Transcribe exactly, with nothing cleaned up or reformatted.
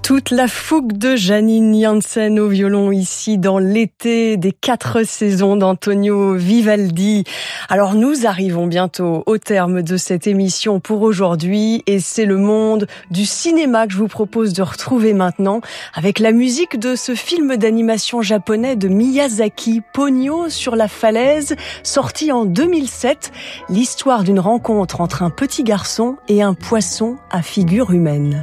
Toute la fougue de Janine Jansen au violon ici dans l'été des quatre saisons d'Antonio Vivaldi. Alors nous arrivons bientôt au terme de cette émission pour aujourd'hui et c'est le monde du cinéma que je vous propose de retrouver maintenant avec la musique de ce film d'animation japonais de Miyazaki, Ponyo sur la falaise, sorti en deux mille sept, l'histoire d'une rencontre entre un petit garçon et un poisson à figure humaine.